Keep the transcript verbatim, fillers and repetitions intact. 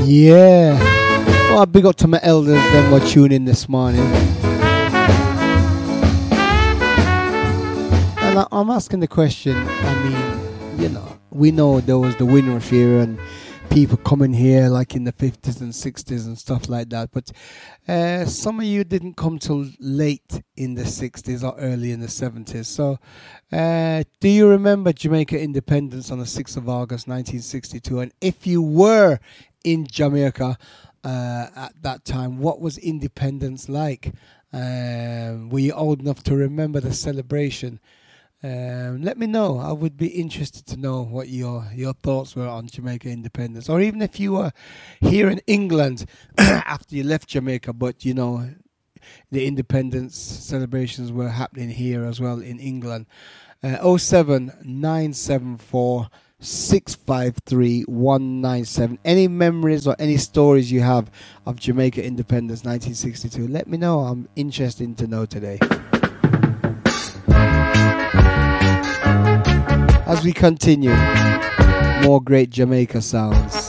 Yeah. Well, big up to my elders that were tuning in this morning. And I, I'm asking the question, I mean, you know, we know there was the Windrush era and people coming here like in the fifties and sixties and stuff like that. But uh, some of you didn't come till late in the sixties or early in the seventies. So uh, do you remember Jamaica independence on the sixth of August nineteen sixty-two? And if you were in Jamaica uh, at that time, what was independence like? Um, were you old enough to remember the celebration? Um, let me know. I would be interested to know what your your thoughts were on Jamaica independence, or even if you were here in England after you left Jamaica, but you know the independence celebrations were happening here as well in England. Uh, oh seven nine seven four six five three one nine seven. Any memories or any stories you have of Jamaica independence nineteen sixty-two? Let me know. I'm interested to know today. As we continue, more great Jamaica sounds.